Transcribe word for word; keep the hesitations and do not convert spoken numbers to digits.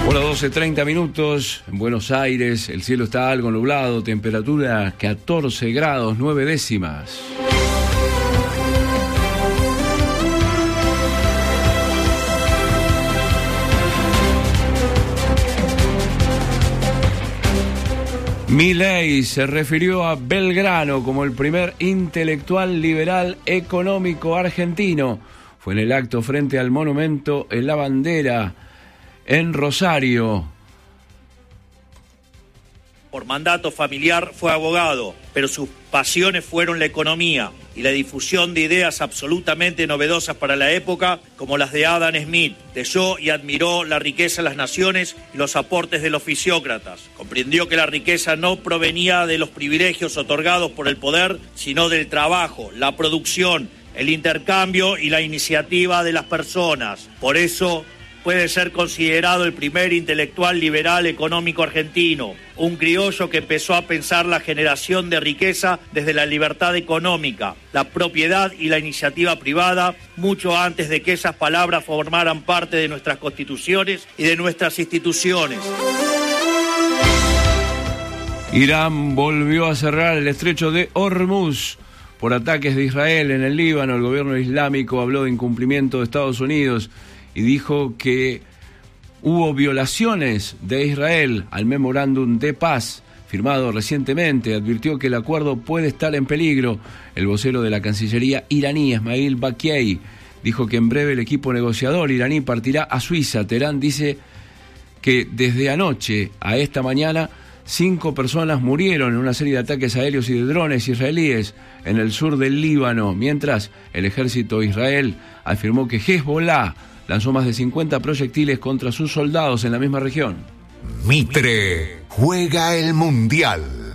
Bueno, doce treinta minutos en Buenos Aires, el cielo está algo nublado, temperatura catorce grados, nueve décimas. Milei se refirió a Belgrano como el primer intelectual liberal económico argentino. Fue en el acto frente al monumento en la bandera en Rosario. Por mandato familiar fue abogado, pero sus pasiones fueron la economía y la difusión de ideas absolutamente novedosas para la época, como las de Adam Smith. Leyó y admiró la riqueza de las naciones y los aportes de los fisiócratas. Comprendió que la riqueza no provenía de los privilegios otorgados por el poder, sino del trabajo, la producción, el intercambio y la iniciativa de las personas. Por eso puede ser considerado el primer intelectual liberal económico argentino, un criollo que empezó a pensar la generación de riqueza desde la libertad económica, la propiedad y la iniciativa privada, mucho antes de que esas palabras formaran parte de nuestras constituciones y de nuestras instituciones. Irán volvió a cerrar el estrecho de Hormuz por ataques de Israel en el Líbano. El gobierno islámico habló de incumplimiento de Estados Unidos y dijo que hubo violaciones de Israel al memorándum de paz firmado recientemente. Advirtió que el acuerdo puede estar en peligro. El vocero de la Cancillería iraní, Esmail Baqiei, dijo que en breve el equipo negociador iraní partirá a Suiza. Teherán dice que desde anoche a esta mañana cinco personas murieron en una serie de ataques aéreos y de drones israelíes en el sur del Líbano, mientras el ejército de Israel afirmó que Hezbollah lanzó más de cincuenta proyectiles contra sus soldados en la misma región. Mitre juega el Mundial.